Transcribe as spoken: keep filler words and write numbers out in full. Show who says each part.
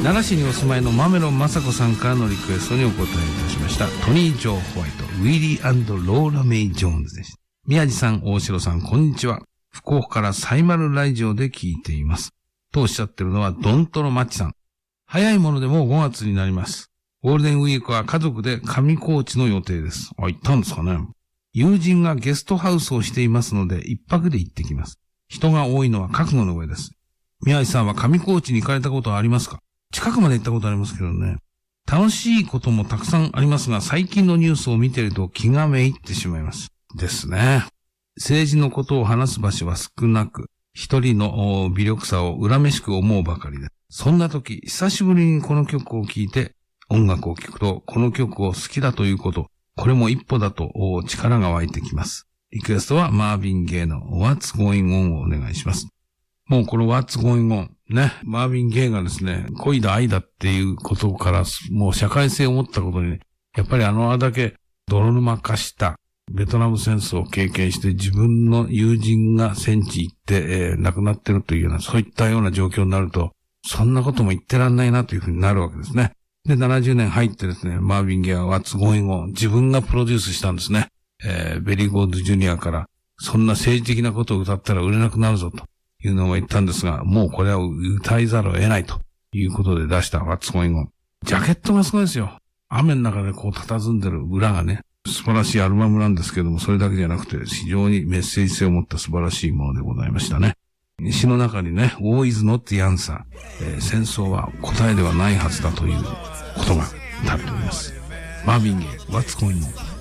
Speaker 1: 奈良市にお住まいのマメロン雅子さんからのリクエストにお答えいたしました。トニー・ジョー・ホワイト、ウィリー&ローラ・メイ・ジョーンズです。宮地さん、大城さん、こんにちは。福岡からサイマルラジオで聞いています。とおっしゃってるのはドントロマッチさん。早いものでもうごがつになります。ゴールデンウィークは家族で上高地の予定です。あ、行ったんですかね。友人がゲストハウスをしていますので一泊で行ってきます。人が多いのは覚悟の上です。宮地さんは上高地に行かれたことはありますか？近くまで行ったことありますけどね。楽しいこともたくさんありますが、最近のニュースを見ていると気がめいってしまいます。ですね。政治のことを話す場所は少なく、一人の微力さを恨めしく思うばかりです。そんな時、久しぶりにこの曲を聴いて、音楽を聴くと、この曲を好きだということ、これも一歩だと力が湧いてきます。リクエストはマーヴィン・ゲイの What's Going On をお願いします。もうこの What's Going On ね、マーヴィン・ゲイがですね、恋だ愛だっていうことから、もう社会性を持ったことにね、やっぱりあのあれだけ泥沼化したベトナム戦争を経験して自分の友人が戦地行って、えー、亡くなってるというような、そういったような状況になると、そんなことも言ってらんないなというふうになるわけですね。で、ななじゅうねん入ってですね、マーヴィン・ゲイは What's Going On 自分がプロデュースしたんですね。えー、ベリー・ゴールド・ジュニアから、そんな政治的なことを歌ったら売れなくなるぞというのを言ったんですが、もうこれは歌いざるを得ないということで出した What's Going On。ジャケットがすごいですよ。雨の中でこう佇んでる裏がね、素晴らしいアルバムなんですけども、それだけじゃなくて非常にメッセージ性を持った素晴らしいものでございましたね。詩の中にね、War is not the answer、えー、戦争は答えではないはずだということが立っております。マーヴィン・ゲイ、What's Going On。